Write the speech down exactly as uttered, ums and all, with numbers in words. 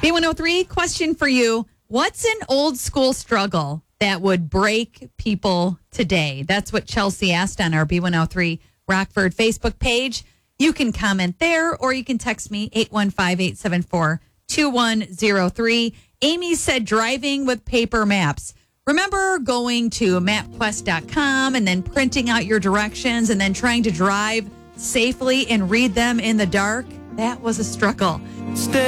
B one oh three, question for you. What's an old school struggle that would break people today? That's what Chelsea asked on our B one oh three Rockford Facebook page. You can comment there or you can text me eight one five, eight seven four, two one zero three. Amy said driving with paper maps. Remember going to map quest dot com and then printing out your directions and then trying to drive safely and read them in the dark? That was a struggle. Stay